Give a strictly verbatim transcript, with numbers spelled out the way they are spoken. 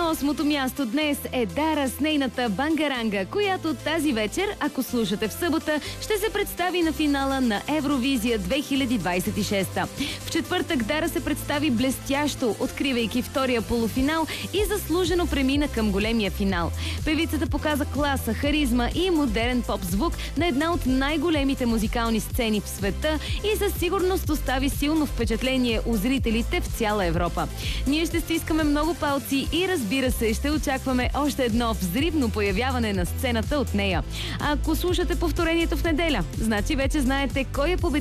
На осмото място днес е Дара с нейната Бангаранга, която тази вечер, ако слушате в събота, ще се представи на финала на Евровизия две хиляди двадесет и шеста. В четвъртък Дара се представи блестящо, откривайки втория полуфинал и заслужено премина към големия финал. Певицата показа класа, харизма и модерен поп звук на една от най-големите музикални сцени в света и със сигурност остави силно впечатление у зрителите в цяла Европа. Ние ще стискаме много палци и разбира се, ще очакваме още едно взривно появяване на сцената от нея. А ако слушате повторението в неделя, значи вече знаете кой е победител